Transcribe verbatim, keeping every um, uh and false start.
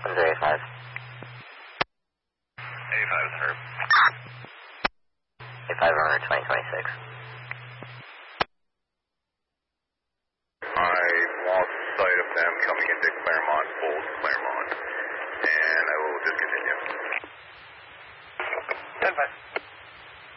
one zero eight five. eighty-five is Herb. eighty-five runner twenty twenty-six. I lost sight of them coming into Claremont, full Claremont.